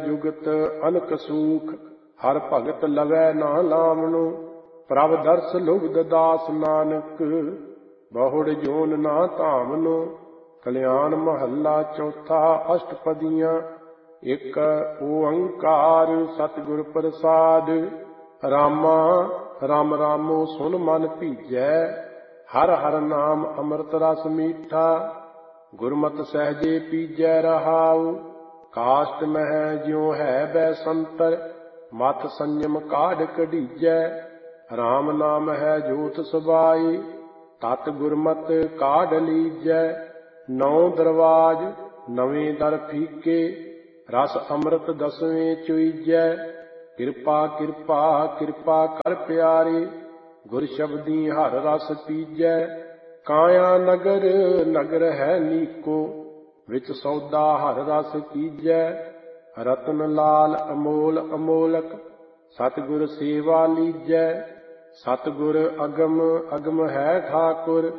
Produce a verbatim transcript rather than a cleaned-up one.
ਜੁਗਤ ਅਨਕ ਸੂਖ, ਹਰ ਭਗਤ ਲਵੈ ਨਾ ਲਾਵਣੋ। ਪ੍ਰਭ ਦਰਸ ਲੁਬਧ ਦਾਸ ਨਾਨਕ, ਬਹੁੜ ਜੋਨ ਨਾ ਧਾਵਨੋ। ਕਲਿਆਣ ਮਹੱਲਾ ਚੌਥਾ। ਅਸ਼ਟਪਦੀਆਂ। ਇੱਕ ਓੰਕਾਰ ਸਤਿਗੁਰ ਪ੍ਰਸਾਦ। ਰਾਮਾ ਰਾਮ ਰਾਮੋ ਸੁਨ ਮਨ ਭੀਜੈ, ਹਰ ਹਰ ਨਾਮ ਅੰਮ੍ਰਿਤ ਰਸ ਮੀਠਾ। ਗੁਰਮਤਿ ਸਹਿਜੇ ਪੀਜੈ ਰਹਾਉ, ਕਾਸ਼ਟ ਮਹਿ ਜਿਉ ਹੈ ਬੈਸੰਤਰ। ਮਤ ਸੰਜਮ ਕਾਢ ਕਢੀਜੈ, ਰਾਮ ਨਾਮ ਹੈ ਜੋਤ ਸਬਾਈ। ਤਤ ਗੁਰਮਤਿ ਕਾਢ ਲੀਜੈ, ਨੌ ਦਰਵਾਜ ਨਵੇਂ ਦਰ ਫੀਕੇ। ਰਸ ਅੰਮ੍ਰਿਤ ਦਸਵੇਂ ਚੁਈਜੈ, ਕਿਰਪਾ ਕਿਰਪਾ ਕਿਰਪਾ ਕਰ ਪਿਆਰੇ। ਗੁਰ ਸ਼ਬਦੀ ਹਰ ਰਸ ਪੀਜੈ, ਕਾਇਆ ਨਗਰ ਨਗਰ ਹੈ ਨੀਕੋ। ਵਿੱਚ ਸੌਦਾ ਹਰ ਰਸ ਕੀਜੈ, ਰਤਨ ਲਾਲ ਅਮੋਲ ਅਮੋਲਕ। ਸਤਿਗੁਰ ਸੇਵਾ ਲੀਜੈ, ਸਤਿਗੁਰ ਅਗਮ ਅਗਮ ਹੈ ਠਾਕੁਰ।